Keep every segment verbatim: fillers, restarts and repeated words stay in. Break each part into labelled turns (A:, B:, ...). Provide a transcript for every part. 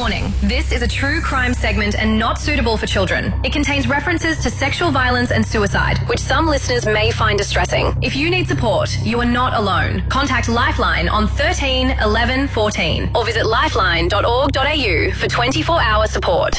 A: Warning, this is a true crime segment and not suitable for children. It contains references to sexual violence and suicide, which some listeners may find distressing. If you need support, you are not alone. Contact Lifeline on thirteen eleven fourteen or visit lifeline dot org dot a u for twenty-four hour support.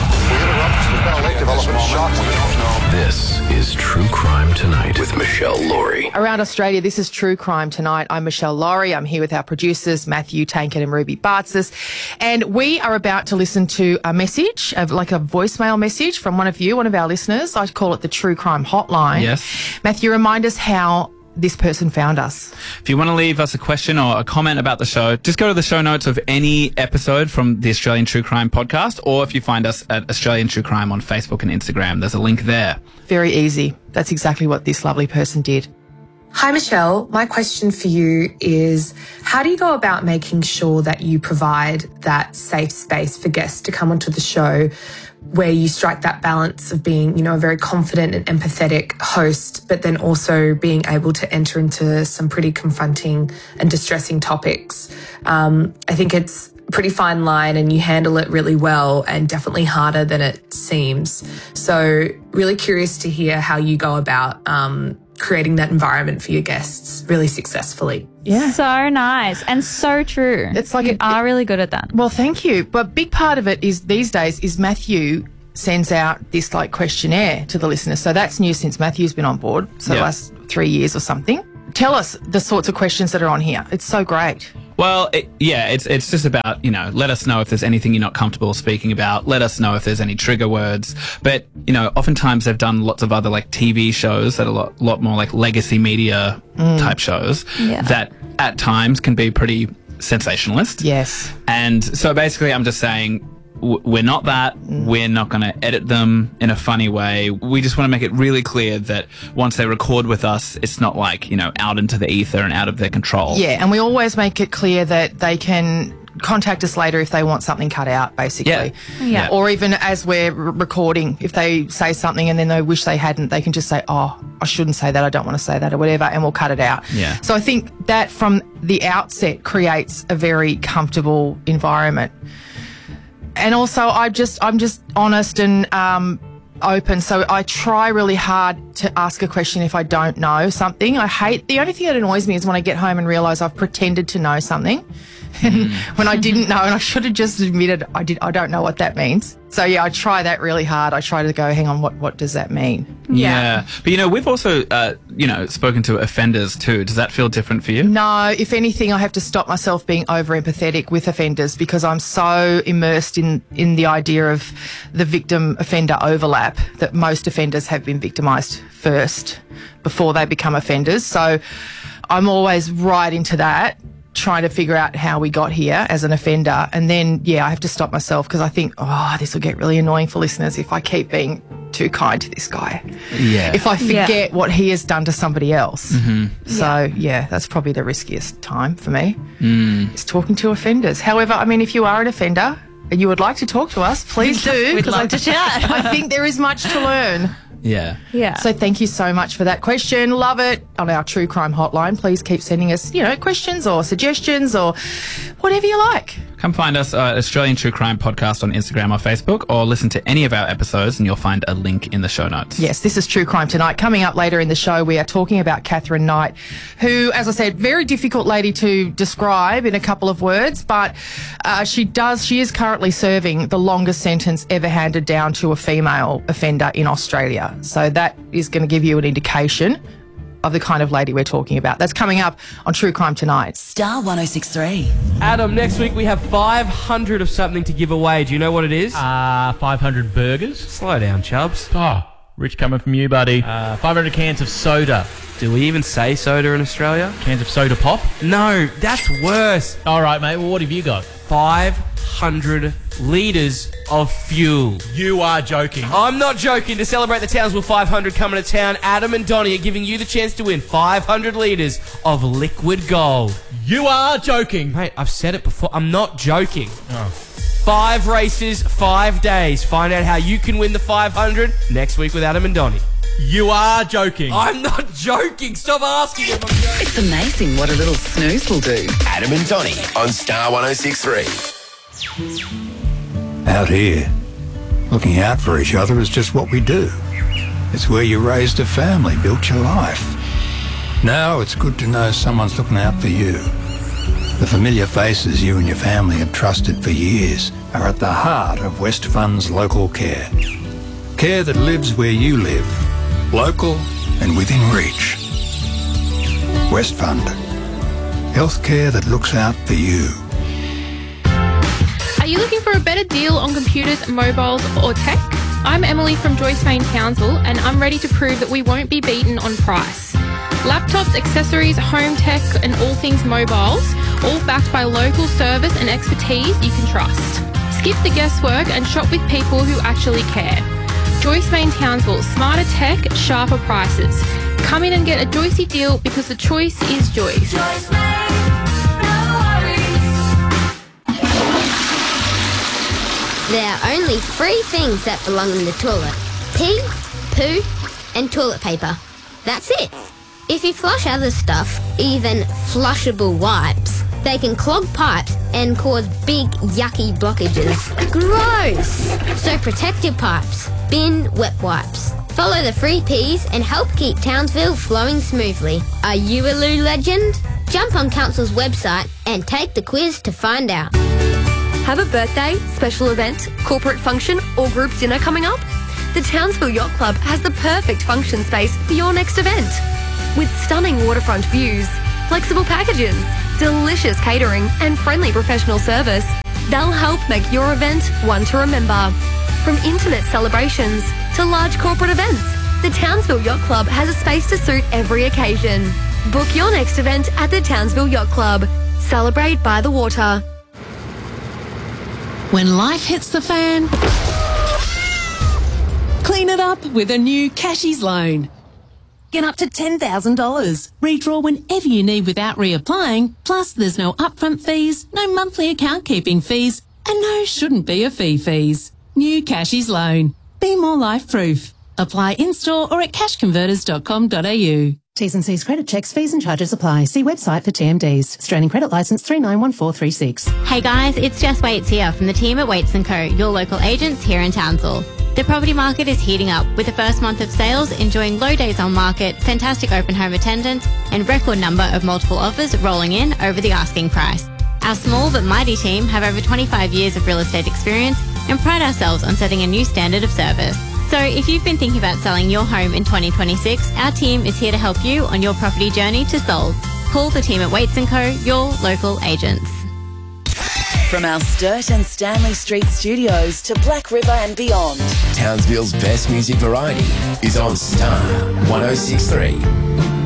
B: This is True Crime Tonight with Michelle Laurie.
C: Around Australia, this is True Crime Tonight. I'm Michelle Laurie. I'm here with our producers, Matthew Tankett and Ruby Bartzis. And we are about to listen to a message, of like a voicemail message from one of you, one of our listeners. I call it the True Crime Hotline.
D: Yes.
C: Matthew, remind us how this person found us.
D: If you want to leave us a question or a comment about the show, just go to the show notes of any episode from the Australian True Crime podcast, or if you find us at Australian True Crime on Facebook and Instagram, there's a link there.
C: Very easy. That's exactly what this lovely person did.
E: Hi, Michelle. My question for you is, how do you go about making sure that you provide that safe space for guests to come onto the show, where you strike that balance of being, you know, a very confident and empathetic host, but then also being able to enter into some pretty confronting and distressing topics? Um, I think it's a pretty fine line and you handle it really well, and definitely harder than it seems. So really curious to hear how you go about um, creating that environment for your guests really successfully.
C: Yeah.
F: So nice and so true.
C: It's like
F: you
C: a-
F: are really good at that.
C: Well, thank you. But big part of it is these days is Matthew sends out this like questionnaire to the listeners. So that's new since Matthew's been on board. So
D: Yeah.
C: the last three years or something. Tell us the sorts of questions that are on here. It's so great.
D: Well, it, yeah, it's it's just about, you know, let us know if there's anything you're not comfortable speaking about. Let us know if there's any trigger words. But, you know, oftentimes they've done lots of other like T V shows that are a lot, lot more like legacy media type shows
F: Yeah.
D: that at times can be pretty sensationalist.
C: Yes.
D: And so basically I'm just saying, w- we're not that. We're not going to edit them in a funny way. We just want to make it really clear that once they record with us, it's not like, you know, out into the ether and out of their control.
C: Yeah, and we always make it clear that they can contact us later if they want something cut out, basically.
D: Yeah.
F: Yeah.
C: Or even as we're r- recording, if they say something and then they wish they hadn't, they can just say, oh, I shouldn't say that, I don't want to say that, or whatever, and we'll cut it out.
D: Yeah.
C: So I think that from the outset creates a very comfortable environment. And also, I just, I'm just honest and um, open. So I try really hard to ask a question if I don't know something. I hate, the only thing that annoys me is when I get home and realise I've pretended to know something and when I didn't know, and I should have just admitted I did. I don't know what that means. So yeah, I try that really hard. I try to go, hang on, what, what does that mean?
D: Yeah. But, you know, we've also, uh, you know, spoken to offenders too. Does that feel different for you?
C: No, if anything, I have to stop myself being over empathetic with offenders because I'm so immersed in, in the idea of the victim offender overlap that most offenders have been victimised first before they become offenders. So I'm always right into that, trying to figure out how we got here as an offender. And then, yeah, I have to stop myself because I think, oh, this will get really annoying for listeners if I keep being too kind to this guy.
D: Yeah.
C: If I forget
F: Yeah.
C: what he has done to somebody else.
D: Mm-hmm.
C: So, yeah, that's probably the riskiest time for me, mm. is talking to offenders. However, I mean, if you are an offender and you would like to talk to us, please do.
F: We'd
C: 'cause
F: love
C: I,
F: to chat.
C: I think there is much to learn.
D: Yeah.
F: Yeah.
C: So thank you so much for that question. Love it. On our True Crime Hotline, please keep sending us, you know, questions or suggestions or whatever you like.
D: Come find us at Australian True Crime Podcast on Instagram or Facebook, or listen to any of our episodes and you'll find a link in the show notes.
C: Yes, this is True Crime Tonight. Coming up later in the show, we are talking about Catherine Knight, who, as I said, very difficult lady to describe in a couple of words, but uh, she does, she is currently serving the longest sentence ever handed down to a female offender in Australia. So that is going to give you an indication of the kind of lady we're talking about. That's coming up on True Crime Tonight.
G: Star one oh six three.
H: Adam, next week we have five hundred of something to give away. Do you know what it is?
I: Uh, five hundred burgers.
H: Slow down, Chubbs.
I: Oh, rich coming from you, buddy. Uh, five hundred cans of soda.
H: Do we even say soda in Australia?
I: Cans of soda pop?
H: No, that's worse.
I: All right, mate. Well, what have you got?
H: five hundred litres of fuel.
I: You are joking.
H: I'm not joking. To celebrate the Townsville five hundred coming to town, Adam and Donnie are giving you the chance to win five hundred litres of liquid gold.
I: You are joking.
H: Mate, I've said it before. I'm not joking.
I: Oh.
H: Five races, five days. Find out how you can win the five hundred next week with Adam and Donnie.
I: You are joking.
H: I'm not joking. Stop asking if I'm joking.
G: It's amazing what a little snooze will do.
B: Adam and Donnie on Star one oh six three.
J: Out here, looking out for each other is just what we do. It's where you raised a family, built your life. Now it's good to know someone's looking out for you. The familiar faces you and your family have trusted for years are at the heart of Westfund's local care. Care that lives where you live, local and within reach. Westfund. Healthcare that looks out for you.
K: Are you looking for a better deal on computers, mobiles or tech? I'm Emily from Joyce Main Townsville and I'm ready to prove that we won't be beaten on price. Laptops, accessories, home tech and all things mobiles, all backed by local service and expertise you can trust. Skip the guesswork and shop with people who actually care. Joyce Main Townsville, smarter tech, sharper prices. Come in and get a Joycey deal because the choice is Joyce. Joyce Main, no worries.
L: There are only three things that belong in the toilet. Pee, poo and toilet paper. That's it. If you flush other stuff, even flushable wipes, they can clog pipes and cause big yucky blockages. Gross! So protect your pipes. Bin wet wipes. Follow the free P's and help keep Townsville flowing smoothly. Are you a loo legend? Jump on Council's website and take the quiz to find out.
M: Have a birthday, special event, corporate function or group dinner coming up? The Townsville Yacht Club has the perfect function space for your next event. With stunning waterfront views, flexible packages, delicious catering and friendly professional service, they'll help make your event one to remember. From intimate celebrations to large corporate events, the Townsville Yacht Club has a space to suit every occasion. Book your next event at the Townsville Yacht Club. Celebrate by the water.
N: When life hits the fan, clean it up with a new Cashies loan. Get up to ten thousand dollars. Redraw whenever you need without reapplying. Plus, there's no upfront fees, no monthly account keeping fees, and no shouldn't be a fee fees. New Cashies loan. Be more life-proof. Apply in-store or at cash converters dot com dot a u.
O: T's and C's credit checks, fees and charges apply. See website for T M Ds. Australian Credit Licence three nine one four three six.
P: Hey guys, it's Jess Waits here from the team at Waits and Co, your local agents here in Townsville. The property market is heating up with the first month of sales enjoying low days on market, fantastic open home attendance and record number of multiple offers rolling in over the asking price. Our small but mighty team have over twenty-five years of real estate experience and pride ourselves on setting a new standard of service. So if you've been thinking about selling your home in twenty twenty-six, our team is here to help you on your property journey to sold. Call the team at Waits and Co, your local agents.
G: From our Sturt and Stanley Street studios to Black River and beyond,
B: Townsville's best music variety is on Star one oh six point three.